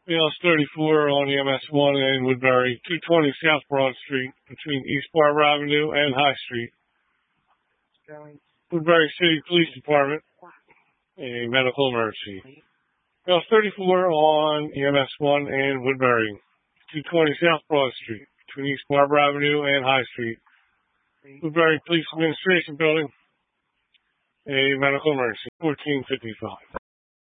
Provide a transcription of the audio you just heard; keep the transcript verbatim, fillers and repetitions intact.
B L S thirty-four on E M S one in Woodbury, two twenty South Broad Street, between East Barber Avenue and High Street. Woodbury City Police Department, a medical emergency. B L S thirty-four on E M S one in Woodbury, two twenty South Broad Street, between East Barber Avenue and High Street. Woodbury Police Administration Building, a medical emergency, fourteen fifty-five.